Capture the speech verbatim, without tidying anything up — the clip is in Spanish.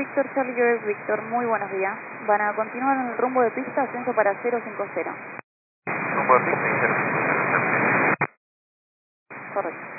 Víctor, Charlie Quebec Víctor, muy buenos días. Van a continuar en el rumbo de pista, ascenso para cero cinco cero. Rumbo de pista y cero cinco cero. Correcto.